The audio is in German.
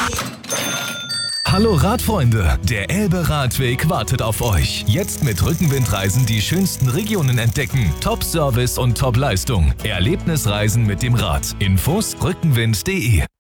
Hallo Radfreunde, der Elbe-Radweg wartet auf euch. Jetzt mit Rückenwindreisen die schönsten Regionen entdecken. Top-Service und Top-Leistung. Erlebnisreisen mit dem Rad. Infos rückenwind.de